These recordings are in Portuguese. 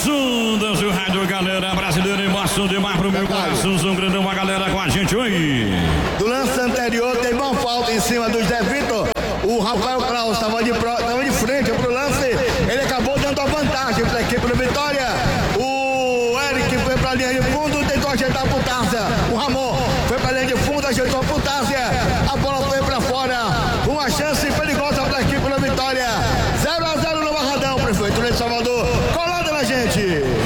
ondas do rádio, galera brasileira, emoção demais pro meu coração, São Grandão, a galera com a gente, oi. Do lance anterior, teve uma falta em cima do Zé Vitor, o Rafael Kraus estava de frente pro lance, ele acabou dando a vantagem para a equipe do Vitória, o Eric foi pra linha de fundo, tentou ajeitar pro Tárcia, o Ramon foi pra linha de fundo, ajeitou pro Tárcia, a bola foi pra fora, uma chance perigosa para a equipe do Vitória, 0-0 no Barradão, Prefeitura de Salvador, colando na gente.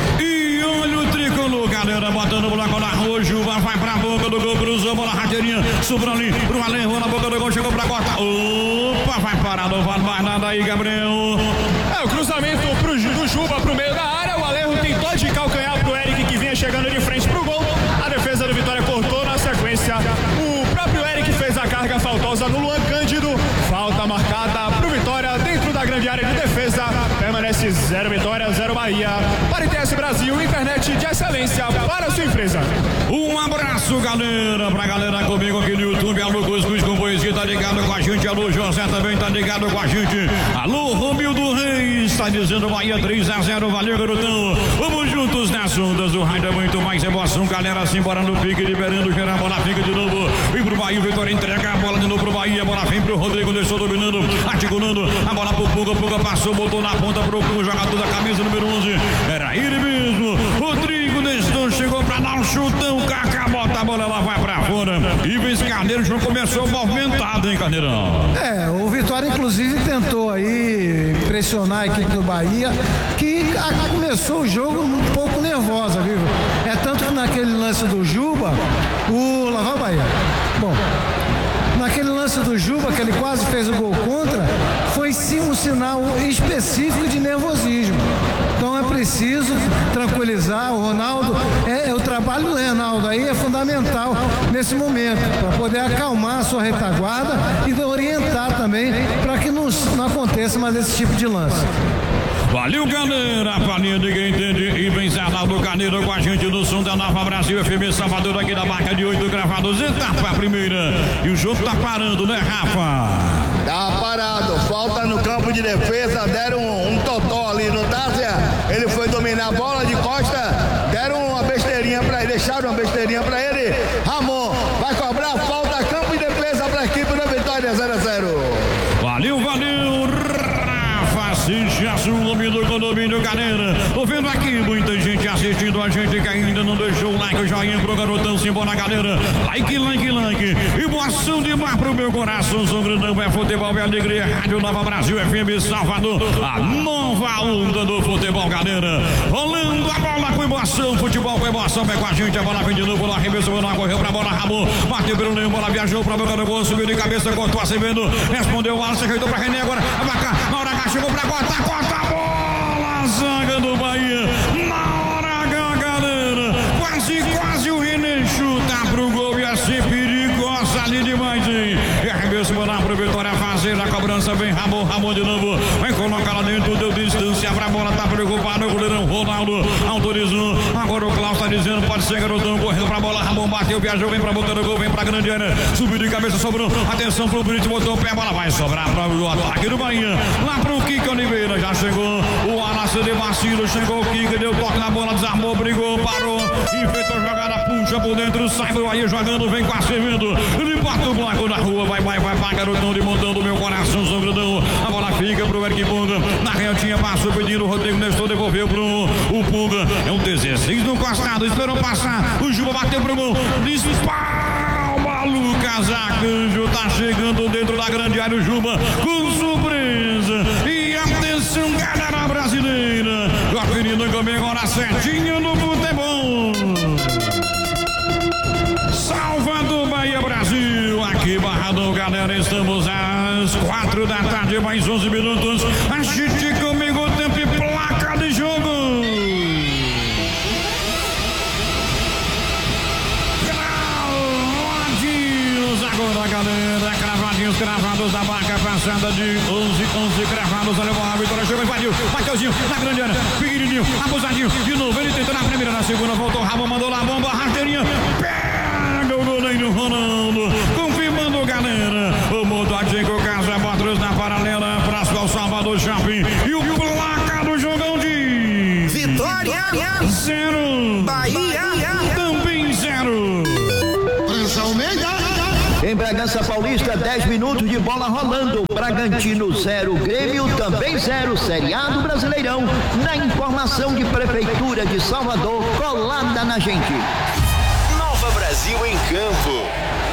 E olha o tricolor, galera, botando o bloco na rua, Juba vai pra boca do gol, cruzou, bola rasteirinha, sobrou ali pro Alejo, na boca do gol, chegou pra corta, opa, vai parar, não vale mais nada aí, Gabriel. O cruzamento do Juba pro meio da área, o Alejo tentou de calcanhar pro Eric, que vinha chegando de frente pro gol, a defesa do Vitória cortou na sequência, o próprio Eric fez a carga faltosa no Luan Cândido, falta marcada pro Vitória dentro da grande área de defesa, permanece 0 Vitória, 0 Bahia. Para ITS Brasil, internet de excelência para a sua empresa. Um abraço, galera, pra galera comigo aqui no YouTube, alô Cuscuz com Poesia, tá ligado com a gente, alô José também tá ligado com a gente, alô Romildo Reis, tá dizendo Bahia 3-0, valeu garotão, vamos juntos nas ondas do rádio, muito mais emoção, galera, simbora no pique, liberando, geral, bola fica de novo, vem pro Bahia, Vitória entrega a bola de novo pro Bahia, a bola vem pro Rodrigo, deixou dominando, articulando, a bola pro Puga passou, botou na ponta pro jogador da camisa número 11, era ele mesmo, Rodrigo deixou, chegou pra dar um chutão, Kaká bota a bola, ela vai pra fora, Ives Carneiro já começou movimentado, hein, Carneirão? O Vitória inclusive tentou aí pressionar a equipe do Bahia, que começou o jogo um pouco nervosa, viu? É tanto que naquele lance do Juba, lá vai o Bahia. Bom, naquele lance do Juba, que ele quase fez o gol contra, foi sim um sinal específico de nervosismo. Então é preciso tranquilizar o Ronaldo, o trabalho do Ronaldo aí é fundamental nesse momento, para poder acalmar a sua retaguarda e orientar também para que não aconteça mais esse tipo de lance. Valeu, galera, a palhinha de quem entende, e vem Arnaldo Carneiro com a gente no som da Nova Brasil FM Salvador, aqui da marca de 8 gravados, etapa primeira, e o jogo tá parando, né, Rafa? Tá parado, falta no campo de defesa, deram um totó ali no Tárcia, ele foi dominar a bola de costa, deram uma besteirinha pra ele, deixaram uma besteirinha pra ele, Ramon vai cobrar falta, campo de defesa pra equipe da Vitória, 0-0. Valeu, assiste a sua do condomínio, galera. Tô vendo aqui muita gente assistindo a gente que ainda não deixou o like, o joinha pro garotão, simbora, galera. Like. E boa ação demais pro meu coração. São Grandão, é futebol, é alegria. Rádio Nova Brasil, FM Salvador. A nova onda do futebol, galera. Rolando a bola com emoção. Futebol com emoção, vai com a gente. A bola vem de novo, bola arremessou, bola correu pra bola, Ramon. Bateu pelo meio, bola viajou pra boca do gol, subiu de cabeça, cortou a Acevedo. Respondeu o Alisson, ajeitou pra René agora. A vaca, Maura H chegou pra corta a bola, zaga do Bahia, na hora H, galera, quase o René chuta pro gol, ia ser perigosa ali demais, hein? E arremesso, bola pro Vitória fazer a cobrança, vem Ramon de novo, vai colocar lá dentro, deu distância pra bola, tá preocupado, o goleirão Ronaldo autorizou, agora o Klaus tá dizendo, pode ser garotão, correndo pra bola, Ramon bateu, viajou, vem pra boca do gol, vem pra grande área, subiu de cabeça, sobrou, atenção pro Brito, botou o pé, a bola vai sobrar pra o ataque do Bahia, lá pro Kika Oliveira, já chegou o Alácio de vacilo, chegou o Kika, deu toque na bola, desarmou, brigou, parou, enfrentou a jogada, puxa por dentro, sai do Bahia jogando, vem com a Acevedo, ele bota o bloco na rua, vai, garotão de montão do meu coração, São Grandão, a bola fica pro Eric Punga, na retinha passou pedindo, o Rodrigo Nestor devolveu pro o Punga, é um 16 no costado, esperou passar, o Juba bateu pro gol, espalma, Lucas Arcanjo, tá chegando dentro da grande área, o Juba com surpresa, e atenção, galera brasileira, conferindo comigo agora certinho no futebol. Salvador, Bahia, Brasil, aqui Barradão, galera, estamos às 4 da tarde, mais 11 minutos, assiste comigo, tempo e placa de jogo. Cravadinhos agora, galera, cravados da barca, passada de 11 cravados, olha a Vitória, chegou, invadiu, Mateuzinho, na grande área, pequenininho, abusadinho, de novo, ele tenta na primeira, na segunda, voltou, Ramon, mandou lá a bomba, rasteirinha, pega o goleiro Ronaldo, confirmando, galera, o Modadinho com o Casa Botros na paralela, próximo ao Salvador Shopping, e o placa do jogão de Vitória! Vitória 0. Bahia também 0. Em Bragança Paulista, 10 minutos de bola rolando. Bragantino 0, Grêmio também 0. Série A do Brasileirão. Na informação de Prefeitura de Salvador, colada na gente. Nova Brasil em campo.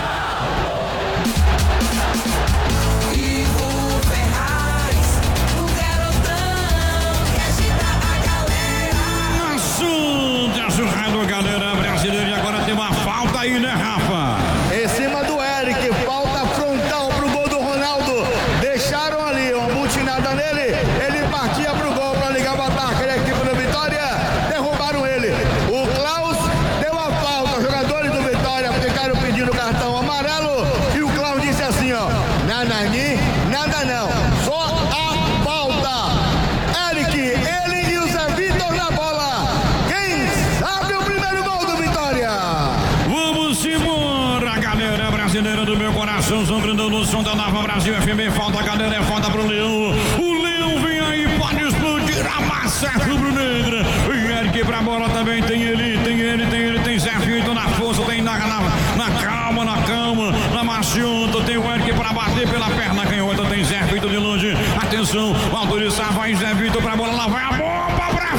Galera brasileira, e agora tem uma falta aí, né, Rafa? Em cima do Eric, falta frontal pro gol do Ronaldo. Deixaram ali uma butinada nele, ele partia pro gol para ligar o ataque da equipe do Vitória. Derrubaram ele. O Klaus deu a falta, os jogadores do Vitória ficaram pedindo cartão amarelo e o Klaus disse assim, ó: nanani, nada não, só a falta. Eric, ele e o Zé Vitor na bola. Quem sabe o primeiro gol do Vitória? Vamos embora, galera brasileira do meu coração, sombrando no som da Nova Brasil FM. Falta, galera, é falta pro Leão. O Leão vem aí, pode explodir a massa rubro-negra. E Eric pra bola também, tem ele, tem Zé Vitor na força, tem na calma, na maciota, tem o Eric pra bater pela perna canhota, tem Zé Vitor de longe. Atenção, autorizar, vai Zé Vitor pra bola, lá vai a bomba pra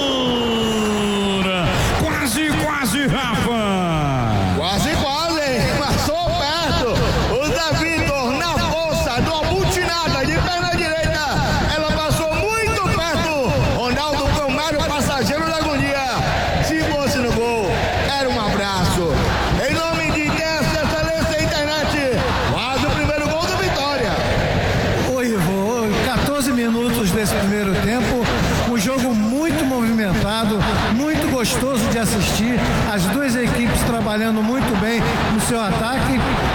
fora. Quase, Rafa. Quase, passou perto. O Zé Vitor na força, de uma butinada de perna direita. Ela passou muito perto. Ronaldo foi o Mário passageiro da agonia. Se fosse no gol, era um abraço. Em nome de Testa Excelência Internet, quase o primeiro gol do Vitória. Oi, Ivo, 14 minutos desse primeiro tempo, um jogo muito movimentado, muito gostoso de assistir, as duas equipes trabalhando muito bem no seu ataque.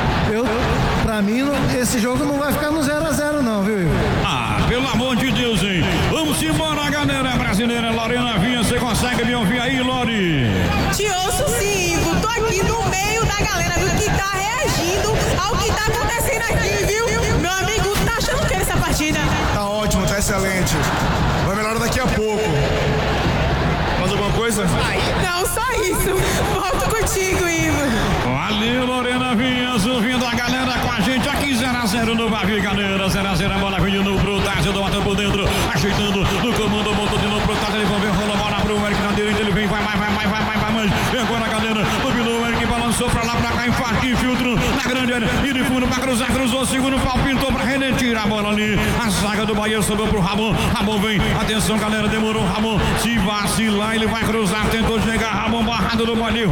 Pra mim, esse jogo não vai ficar no 0-0 não, viu, Ivo? Ah, pelo amor de Deus, hein? Vamos embora, galera brasileira. Lorena Vinha, você consegue me ouvir aí, Lori? Te ouço sim, Ivo. Tô aqui no meio da galera, viu, que tá reagindo ao que tá acontecendo aqui, viu? Meu amigo, tá achando o que essa partida? Tá ótimo, tá excelente. Vai melhorar daqui a pouco. Mais alguma coisa? Não, só isso. Volto contigo, Ivo. Valeu, Lorena Vinhas, ouvindo a galera com a gente aqui, 0-0 no Bavi, galera, 0-0, a bola vindo pro Tássio, do Mato por dentro, ajeitando no comando, botou de novo pro Tássio, ele vai rola a bola pro Eric na direita, ele vem, vai mais, e agora, galera, dominou o Eric, balançou pra lá, pra cá, infarto, filtro, na grande área, e de fundo pra cruzar, cruzou, segundo pau, pintou pra René, tira a bola ali, a zaga do Bahia sobrou pro Ramon vem, atenção, galera, demorou, Ramon, se vacilar, ele vai cruzar, tentou chegar, Ramon barrado do Bahia,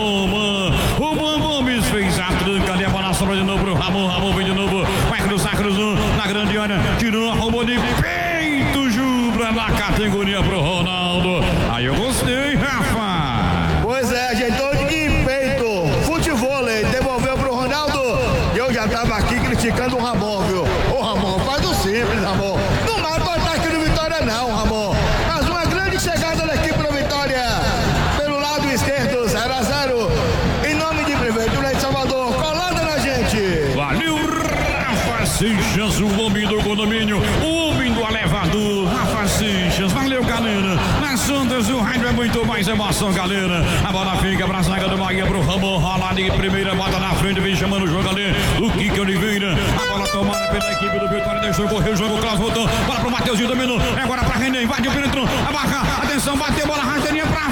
Roman Gomes fez a tranca ali, a bola sobra de novo pro Ramon vem de novo, vai cruzar, cruzou na grande área, tirou, arrumou de peito, jubra na categoria pro Ronaldo. Aí eu gostei, Rafa. Pois é, ajeitou de peito, futevôlei, devolveu pro Ronaldo. E eu já tava aqui criticando o Ramon, viu? Ô Ramon, faz o simples, Ramon. Não mata o ataque do Vitória não, Ramon. Mas uma grande chegada da equipe do Vitória. Pelo lado esquerdo, 0-0. Em nome de Prefeitura de Salvador, colada na gente. Valeu, Rafa Seixas, o homem do condomínio, o homem do elevador, Rafa Seixas, valeu, galera. Nas ondas do rádio é muito mais emoção, galera. A bola fica pra zaga do Bahia, pro Ramon, rola de primeira, bota na frente, vem chamando o jogo ali, o Kike Oliveira. A bola tomada pela equipe do Vitória, deixou correr o jogo, Klaus voltou, bola pro Mateuzinho, dominou, é agora pra René, invadiu, penetrou, a barra, atenção, bateu, bola rasteirinha pra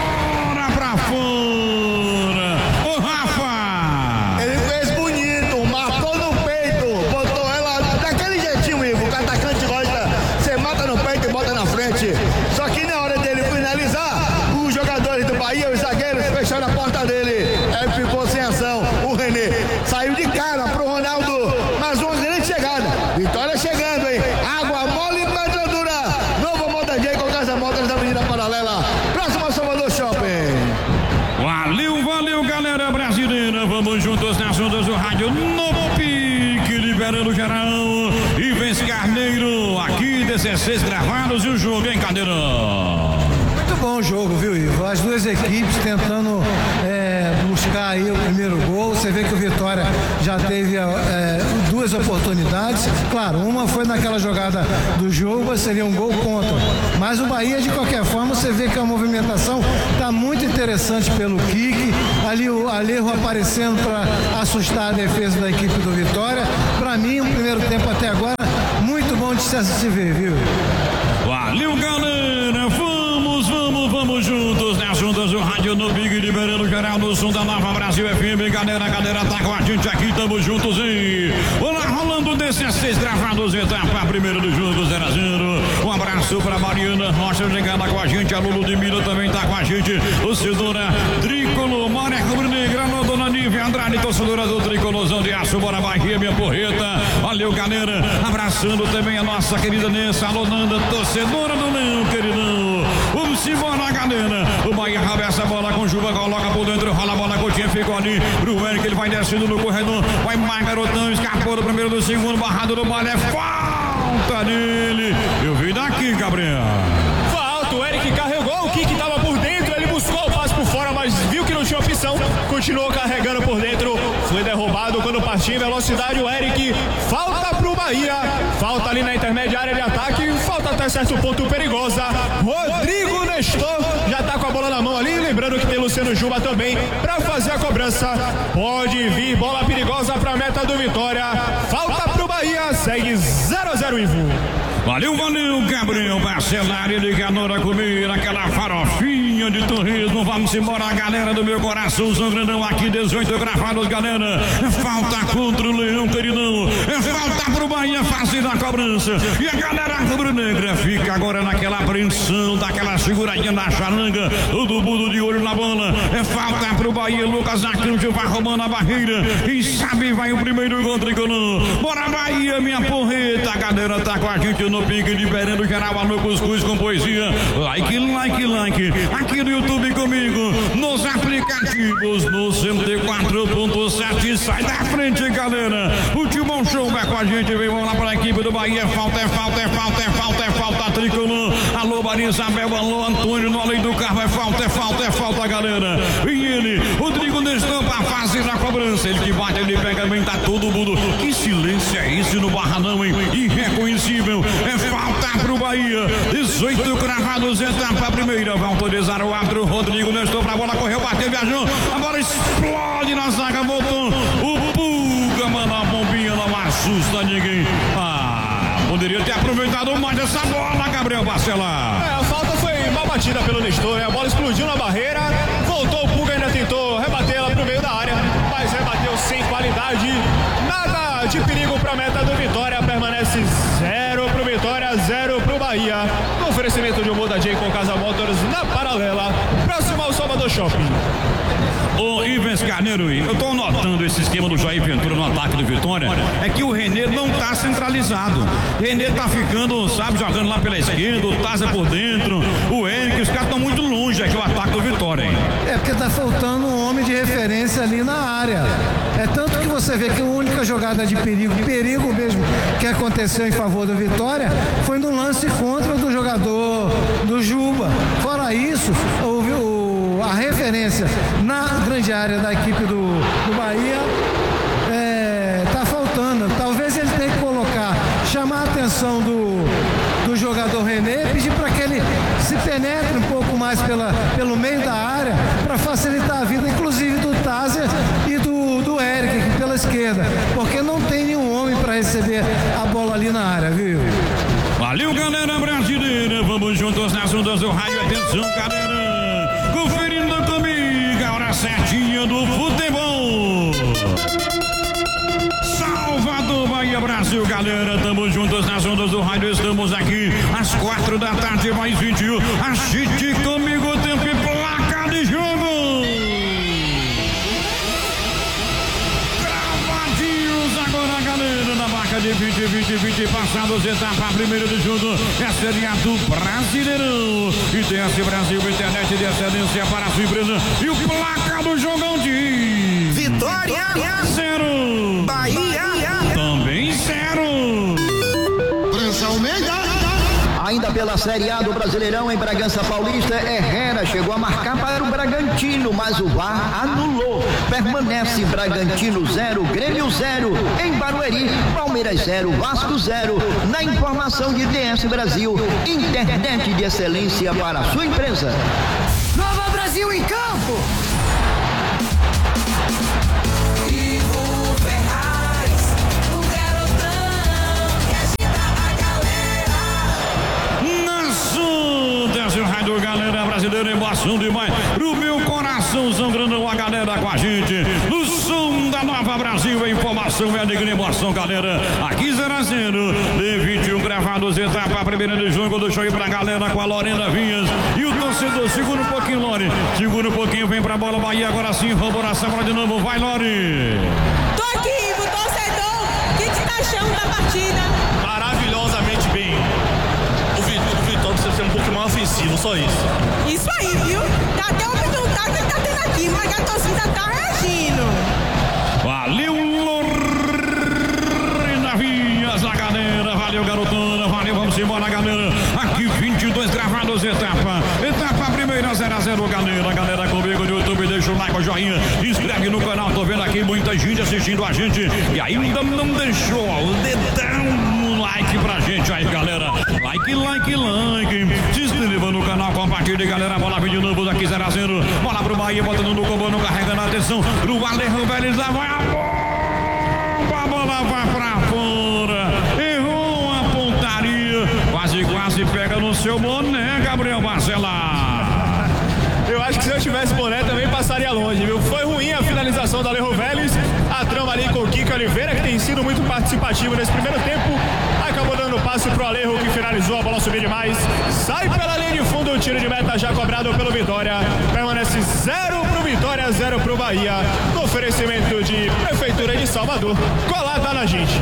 fora. Ô, Rafa! Ele fez bonito, matou no peito, botou ela daquele jeitinho, Ivo, que o atacante gosta, você mata no peito e bota na frente. Só que na hora dele finalizar, os jogadores do Bahia, os zagueiros, fecharam a porta dele. Ele ficou sem ação. O René saiu de cara pro Ronaldo. Mais uma grande chegada. Vitória chegando, hein? Água mole e pedra dura. Novo Moda J com Casa Modas da Avenida Paralela. Próximo Salvador Shopping. Valeu, galera brasileira. Vamos juntos nas ondas do rádio Novo Pique, liberando geral. Ives Carneiro, aqui 16 gravados e o jogo em Cadeirão. Muito bom o jogo, viu, Ivo? As duas equipes tentando buscar aí o primeiro gol. Você vê que o Vitória já teve duas oportunidades. Claro, uma foi naquela jogada do jogo, seria um gol contra. Mas o Bahia, de qualquer forma, você vê que a movimentação está muito interessante pelo Kiki. Ali o Alejo aparecendo para assustar a defesa da equipe do Vitória. Para mim, o primeiro tempo até agora, muito bom de se ver, viu? Valeu, galera! Vamos juntos, né? Juntas do rádio no Big liberando geral no som da Nova Brasil FM. Galera tá com a gente aqui, tamo juntos, hein? Olá, rolando 16 gravados, etapa primeira do jogo, 0-0. Um abraço pra Mariana Rocha, ligada com a gente. A Lulu de Mira também tá com a gente. Torcedora Tricolor, Maré Rubro-Negra, Dona Nívia Andrade, torcedora do Tricolorzão de Aço, bora Bahia, minha porreta. Valeu, galera. Abraçando também a nossa querida Nessa Alonanda, torcedora do Leão, queridão. Vamos embora, galera. O Bahia rabe essa bola com Juba, coloca por dentro, rola a bola, Coutinho ficou ali pro Eric, ele vai descendo no corredor, vai mais garotão, escapou do primeiro, do segundo, barrado do bola, é falta dele. Eu vi daqui, Gabriel. Falta, o Eric carregou, o Kiki tava por dentro, ele buscou o passe por fora, mas viu que não tinha opção, continuou carregando por dentro, foi derrubado quando partiu em velocidade o Eric. Falta pro Bahia, falta ali na intermediária de ataque, falta até certo ponto perigosa. Rodrigo Nestor já tá com a bola na mão ali, lembrando que tem Luciano Juba também pra fazer a cobrança. Pode vir bola perigosa pra meta do Vitória. Falta pro Bahia, segue 0-0, Ivo. Valeu, Gabriel Bacelar, ele ganhou a comer aquela farofinha de torresmo. Vamos embora, galera do meu coração, São Grandão aqui, 18 gravados, galera. Falta contra o Leão, queridão. Falta pro Bahia fazer a cobrança. E a galera rubro-negra fica agora naquela apreensão, daquela seguradinha na charanga. Todo mundo de olho na bola. Falta pro Bahia, Lucas Acâncio vai roubando a barreira. Quem sabe vai o primeiro gol tricolor. Bora Bahia, minha porreta. A galera tá com a gente no pique, liberando geral, alô Cuscuz com poesia. Like. Aqui no YouTube comigo, nos aplicativos, no 104.7. Sai da frente, galera. O Timão Show vai com a gente, vem lá para a equipe do Bahia. Falta tricolor. Alô, Maria Isabel, alô, Antônio, no além do carro. É falta, galera. E ele, Rodrigo Nestor, pra fazer a cobrança. Ele que bate, ele pega bem, tá todo mundo. Que silêncio é esse no Barradão, hein? Irreconhecível. Falta pro Bahia. 18 cravados, etapa primeira. Vai autorizar o árbitro Rodrigo Nestor pra bola, correu, bateu, viajou. A bola explode na zaga, voltou. O Pulga manda a bombinha, não assusta ninguém. Poderia ter aproveitado mais essa bola, Gabriel Bacelar. A falta foi mal batida pelo Nestor, né? A bola explodiu na barreira, voltou, o Pulga ainda tentou rebater ela pro meio da área, mas rebateu sem qualidade. Nada de perigo pra meta do Vitória, permanece 0 pro Vitória, 0 pro Bahia. No oferecimento de um Moda J com Casa Motors na paralela, próximo ao Salvador Shopping. Ô Ivens Carneiro, eu tô notando esse esquema do Jair Ventura no ataque do Vitória, é que o Renê não tá centralizado. O Renê tá ficando, sabe, jogando lá pela esquerda, o Taza por dentro, o Eric, os caras estão muito longe aqui o ataque do Vitória, hein? É porque tá faltando um homem de referência ali na área. É tanto que você vê que a única jogada de perigo mesmo, que aconteceu em favor do Vitória, foi no lance contra do jogador do Juba. Fora isso, houve a referência na grande área da equipe do Bahia, tá faltando. Talvez ele tenha que chamar a atenção do jogador Renê, pedir para que ele se penetre um pouco mais pelo meio da área, para facilitar a vida, inclusive do Tazer e do Eric aqui pela esquerda, porque não tem nenhum homem para receber a bola ali na área, viu? Valeu, galera brasileira, vamos juntos nas ondas do rádio, atenção, galera. Conferindo comigo a hora certinha do futebol. Salvador, Bahia, Brasil, galera. Estamos juntos nas ondas do rádio. Estamos aqui às 4 da tarde, mais 21. Assiste comigo, tempo e placa de jogo. Gravadinhos agora, galera, na marca de 20, passados, etapa primeira do jogo. É a Série A do Brasileirão. E tem esse Brasil, internet de excelência para a sua empresa. E o placa do jogão de Vitória 0. Bahia também 0. França Almeida. Ainda pela Série A do Brasileirão em Bragança Paulista. Herrera chegou a marcar para o Bragantino, mas o VAR anulou. Permanece Bragantino 0, Grêmio 0. Em Barueri, Palmeiras 0, Vasco 0. Na informação de DS Brasil, internet de excelência para a sua empresa. Nova Brasil em campo! Rádio Galera Brasileira, emoção demais pro meu coração, sangrando a galera com a gente no som da Nova Brasil. Informação é alegria, emoção, galera. Aqui 0-0 de 21 gravados, etapa primeira de jogo do show pra galera com a Lorena Vinhas e o torcedor. Segura um pouquinho, Lore, segura um pouquinho, vem pra bola, Bahia agora sim, roubou a bola de novo, vai, Lore. Tô aqui, o torcedor, o que tá achando da partida? Maravilhosamente bem. O Vitória precisa ser um pouco mais ofensivo, só isso. Isso aí, viu? Tá até o minuto que tá tendo aqui, mas a torcida tá reagindo. Valeu, Lorena Vinhas, a galera, valeu, garotona, valeu, vamos embora, galera. Aqui 22 gravados, etapa primeira, 0-0, galera comigo no YouTube, deixa o like, o joinha, inscreve no canal, tô vendo aqui muita gente assistindo a gente e ainda não deixou o dedão no like pra gente aí, galera. Like. Se inscreva no canal, compartilhe, galera. Bola vem de novo daqui 0-0. Bola pro Bahia, botando no comando, carregando a atenção. Pro Alejo Vélez, lá vai a bola vai pra fora. Errou a pontaria. Quase pega no seu boné, Gabriel Barcelar. Eu acho que se eu tivesse boné também passaria longe, viu? Foi ruim a finalização da Alejo Vélez. A trama ali com o Kiko Oliveira, que tem sido muito participativo nesse primeiro tempo. Acabou dando passe pro Alejo, que finalizou, a bola subiu demais. Sai pela linha de fundo, o tiro de meta já cobrado pelo Vitória. Permanece 0 pro Vitória, 0 pro Bahia. No oferecimento de Prefeitura de Salvador. Colada na gente.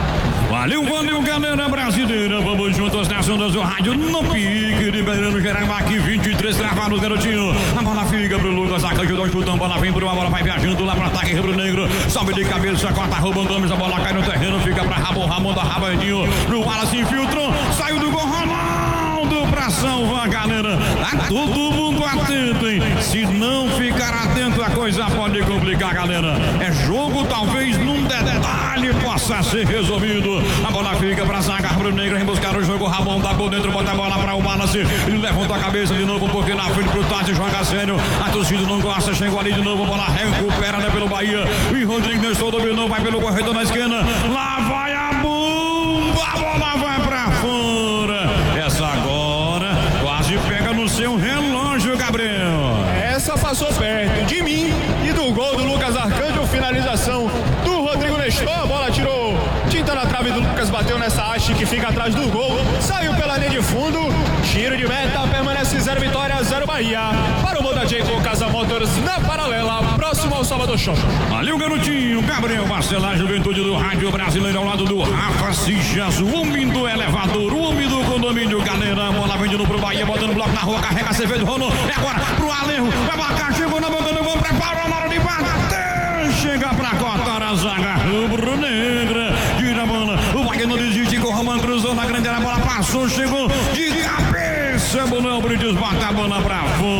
Valeu, galera brasileira. Vamos juntos nas ondas do rádio no pique. Liberando geral aqui, 23 travados, garotinho. A bola fica pro Lucas Arcanjo, dois chutão, bola vem pro, a bola vai viajando lá pro ataque rubro-negro. Sobe de cabeça, corta, roubando homens, a bola cai no terreno, fica pra Ramon da Rabandinho. Pro Wallace infiltrou, saiu do gol, Ronaldo pra salvar, galera. Tá todo mundo atento, hein? Se não ficar atento, a coisa pode complicar, galera. É jogo, talvez num detalhe possa ser resolvido. A bola fica pra zaga rubro-negra, vem buscar o jogo. Ramon tá por dentro, bota a bola pra o Wallace. Ele levanta a cabeça de novo, porque na frente pro Tati joga sério. A torcida não gosta, chegou ali de novo. A bola recuperada pelo Bahia. E Rodrigo Nestor dominou, vai pelo corredor na esquina. Lá vai a bomba, a bola vai pra fora. Essa agora quase pega no seu relógio, Gabriel. Essa passou perto de mim e do gol do Lucas Arcanjo. Finalização do Rodrigo Nestor. A bola tirou tinta na trave do Lucas, bateu nessa haste que fica atrás do gol. Saiu pela linha de fundo. Tiro de meta, permanece 0 Vitória, 0 Bahia. Para o Moda J com Casa Motors na paralela, próximo ao Salvador Show. Valeu, garotinho. Gabriel Barcelar, juventude do rádio brasileiro, ao lado do Rafa Sijas, o homem do elevador, o homem do condomínio, galera. Bola vendendo pro Bahia, botando bloco na rua, carrega a cerveja, rolou. É agora pro Alejo, vai marcar, chegou na boca do gol, prepara na hora de bater. Chega pra cortar a zaga rubro-negra. Tira a bola, o Bahia não desiste, com o Roman cruzou na grande área, a bola passou, chegou de cabeça. Manuel Brites bota a bola pra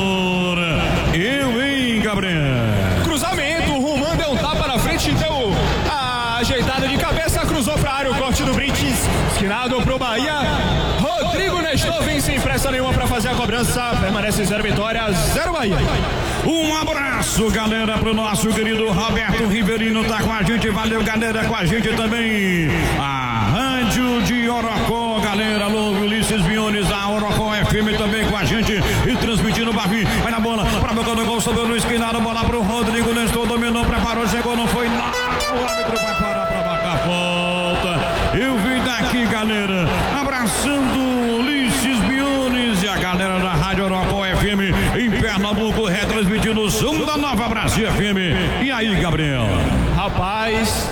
fora. Hein, Gabriel? Cruzamento, o Roman deu um tapa na frente, deu a ajeitada de cabeça, cruzou pra área, o corte do Brites, esquinado pro Bahia. Rodrigo Nestor vem sem pressa nenhuma pra fazer a cobrança, permanece 0 Vitória, 0 Bahia. Um abraço, galera, pro nosso querido Roberto Riverino, tá com a gente, valeu, galera, com a gente também. A Rádio de Orocó, galera, alô, Ulisses Viones, a Orocó FM também com a gente e transmitindo o Bavi. Vai na bola, pra boca do gol, sobrou no esquinado, bola pro Rodrigo Nestor, dominou, preparou, chegou, não foi nada. O árbitro vai parar pra marcar falta. Eu vim daqui, galera, abraçando Ulisses Viones e a galera da Rádio Orocó FM em Pernambuco, retransmitindo o som da Nova Brasil FM. E aí, Gabriel? Rapaz,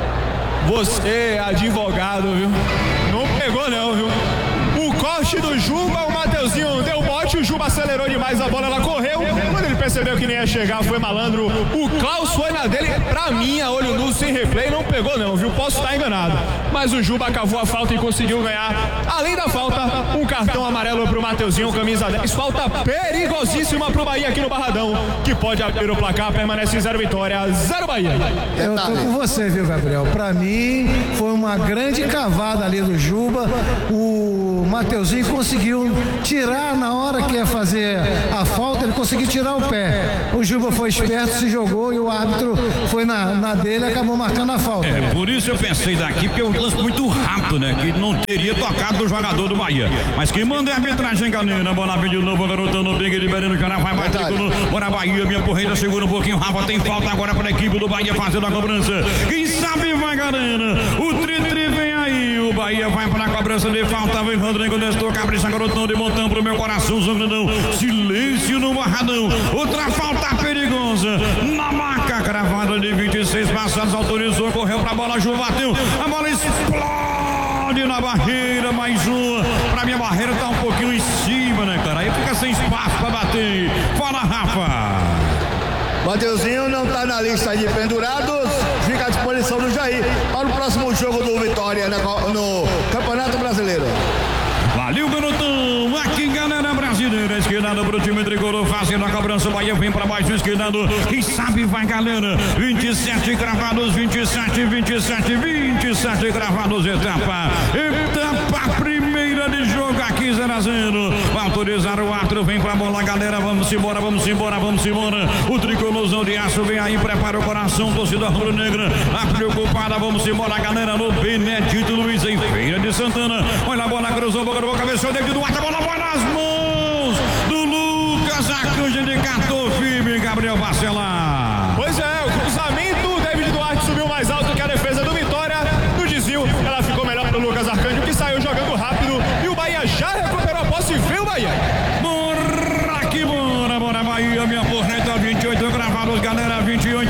você é advogado, viu? Não pegou não, viu? O corte do Juba, o Mateuzinho deu bote, o Juba acelerou demais a bola, ela correu. Quando ele percebeu que nem ia chegar, foi malandro. O Klaus foi na dele, pra mim, a olho nu, sem replay, não pegou não, viu? Posso estar enganado. Mas o Juba cavou a falta e conseguiu ganhar. Além da falta, um cartão amarelo pro Mateuzinho, camisa 10. Falta perigosíssima pro Bahia aqui no Barradão, que pode abrir o placar, permanece 0 Vitória, 0 Bahia. Eu tô com você, viu, Gabriel? Pra mim, foi uma grande cavada ali do Juba. O Mateuzinho conseguiu tirar na hora que ia fazer a falta, ele conseguiu tirar o pé. O Juba foi esperto, se jogou e o árbitro foi na dele e acabou marcando a falta. Por isso eu pensei daqui, porque é um lance muito rápido, né? Que não teria tocado do jogador do Bahia. Mas quem manda é a arbitragem, galera. Bola vem de novo, garotando o Big, liberando o cara, vai bater. Bora Bahia, minha porreira, segura um pouquinho. Rafa tem falta agora para a equipe do Bahia fazendo a cobrança. Quem sabe vai, galera. O Tri-Tri vem aí. O Bahia vai para a cobrança de falta. Vem Rodrigo Nestor, capricha, garotão de montão pro meu coração, grandão. Silêncio no Barradão. Outra falta perigosa. Na marca cravada de 26 passados, autorizou, correu pra bola, Ju bateu. A bola explode na barreira, mais uma. Pra minha barreira tá um pouquinho em cima, né, cara? Aí fica sem espaço pra bater. Fala, Rafa. Mateuzinho não tá na lista de pendurados, fica à disposição do Jair para o próximo jogo do Vitória no Campeonato Brasileiro. Valeu, garotão. Aqui, galera brasileira. Esquerdado pro time tricolor, fazendo a cobrança. O Bahia vem pra baixo, esquerdado. Quem sabe vai, galera. 27 cravados, 27 cravados. Etapa primeira de jogo aqui, 0-0. Autorizar o árbitro, vem pra bola, galera. Vamos embora. O tricolorzão de aço vem aí, prepara o coração. Torcida rubro-negra, a preocupada. Vamos embora, galera. No Benedito Luiz, em Feira de Santana. Olha a bola, cruzou, cabeçou, David Duarte, a bola vai nas mãos do Lucas Arcanjo, de catou firme, Gabriel Bacelar. Pois é, o cruzamento, o David Duarte subiu mais alto que a defesa do Vitória, no desvio, ela ficou melhor pro Lucas Arcanjo, que saiu jogando rápido, e o Bahia já recuperou a posse e veio o Bahia. Bora Bahia, minha porreta, 28 cravados, galera,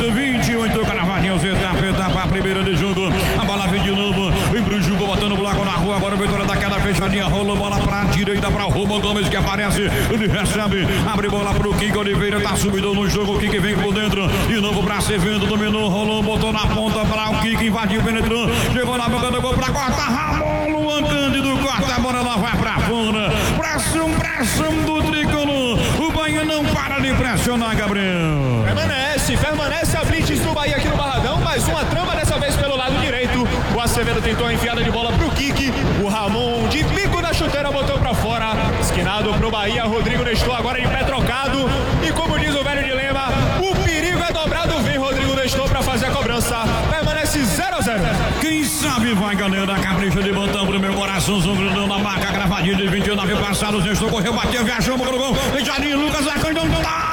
28 cravadinhos, etapa primeira de jogo, a bola vem de novo, vem pro Juba, botando o bloco na rua, agora o Vitória daquela fechadinha, rolou bola pra direita, pra Roma Gomes, que aparece, ele recebe, abre bola pro Kiko Oliveira, tá subido no jogo, o Kiko vem por dentro, de novo pra Sevendo, dominou, rolou, botou na ponta pra o Kiko, invadiu, penetrou, chegou na boca do gol pra corta, Ramon, Luan Cândido, corta, a bola lá vai pra fora, pressão do tricolor, o Bahia não para de pressionar, Gabriel. Permanece a blitz do Bahia aqui no Barradão, mais uma trama dessa vez pelo lado direito, o Acevedo tentou a enfiada de bola pro Kiki, o Ramon de bico na chuteira botou pra fora, esquinado pro Bahia, Rodrigo Nestor agora de pé trocado, e como diz o velho dilema, o perigo é dobrado, vem Rodrigo Nestor pra fazer a cobrança, permanece 0-0. Quem sabe vai, galera, capricha de botão pro meu coração, grandão na marca, gravadinha de 29 passados, Nestor correu, bateu, viajou, pro gol, Jardim Lucas Arcanjo,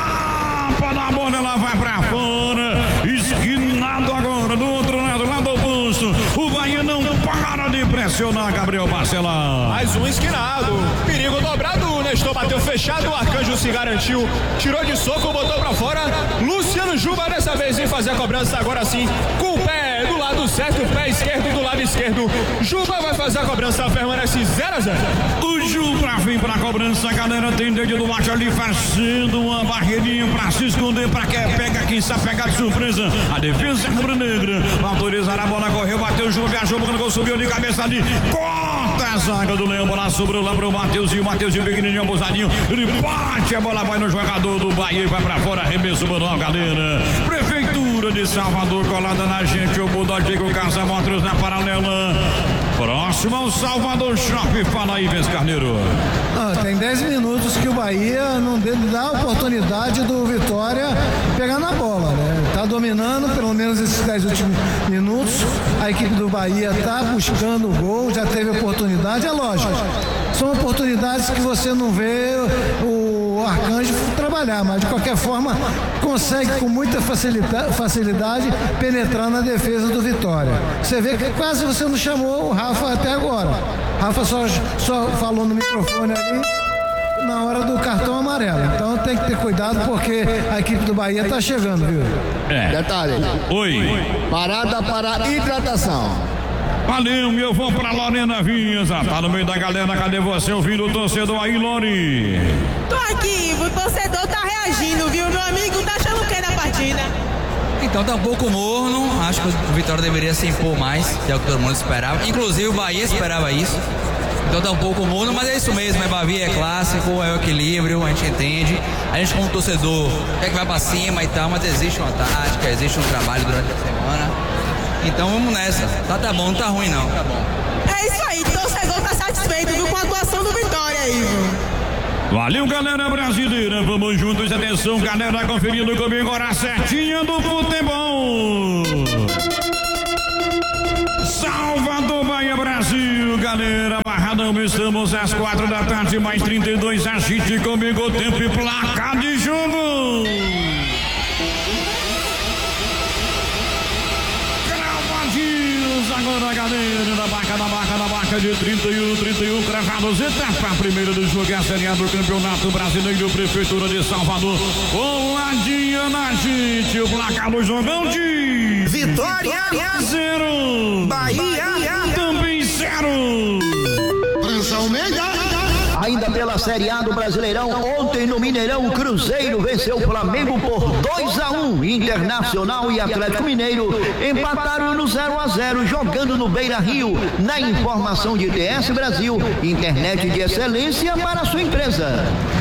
tapa na bola, ela vai pra fora, esquinado agora, do outro lado, lá do oposto, o Bahia não para de pressionar, Gabriel Bacelar. Mais um esquinado, perigo dobrado, o Nestor bateu fechado, o Arcanjo se garantiu, tirou de soco, botou pra fora, Luciano Juba dessa vez vem fazer a cobrança agora sim, com o pé do lado certo, pé esquerdo do lado esquerdo, Juba vai fazer a cobrança, permanece 0-0. O Juba vem pra cobrança, galera, tem dedo do macho ali fazendo uma barreirinha pra se esconder, pra que pega, quem sabe pegar de surpresa, a defesa rubro-negra, autorizar a bola, correu, bateu, Juba viajou, quando gol subiu de cabeça ali, corta a zaga do Leão, bola sobrou lá pro Mateuzinho pequenininho, abusadinho, ele bate, a bola vai no jogador do Bahia e vai pra fora, arremesso manual, galera. Prefeitura de Salvador, colada na gente, o Budodigo Casa Motors na paralela, próximo ao Salvador Shopping, fala aí, Vez Carneiro. Tem 10 minutos que o Bahia não dá a oportunidade do Vitória pegar na bola, né? Tá dominando, pelo menos esses 10 últimos minutos, a equipe do Bahia tá buscando o gol, já teve oportunidade, é lógico, são oportunidades que você não vê o Arcanjo trabalhar, mas de qualquer forma consegue com muita facilidade penetrar na defesa do Vitória. Você vê que quase você não chamou o Rafa até agora. Rafa só falou no microfone ali na hora do cartão amarelo. Então tem que ter cuidado porque a equipe do Bahia tá chegando, viu? Detalhe. Oi. Parada para hidratação. Valeu, meu, vou pra Lorena Vinhas, tá no meio da galera, cadê você ouvindo o torcedor aí, Lori? Tô aqui, o torcedor tá reagindo, viu, meu amigo? Então tá um pouco morno, acho que o Vitória deveria se impor mais, que é o que todo mundo esperava, inclusive o Bahia esperava isso. Então tá um pouco morno, mas é isso mesmo, é Bahia, é clássico, é o equilíbrio, a gente entende. A gente como torcedor quer que vai pra cima e tal, mas existe uma tática, existe um trabalho durante a semana. Então vamos nessa, tá bom, não tá ruim não, tá bom. É isso aí, torcedor tá satisfeito, viu, com a atuação do Vitória aí, viu? Valeu, galera brasileira, vamos juntos, atenção, galera, conferindo comigo agora a setinha do futebol. Salvador, Bahia, Brasil, galera, Barradão, estamos às 4 da tarde, mais 32, agite comigo, tempo e placar de jogo. Cravadinhos, agora, galera, na marca de 31, cravados, etapa primeira do jogo, a Série A do Campeonato Brasileiro, Prefeitura de Salvador, coladinha na gente, o placar do jogão de Vitória 0, Bahia também 0. Ainda pela Série A do Brasileirão, ontem no Mineirão, o Cruzeiro venceu o Flamengo por 2-1. Internacional e Atlético Mineiro empataram no 0-0, jogando no Beira-Rio. Na informação de TS Brasil, internet de excelência para a sua empresa.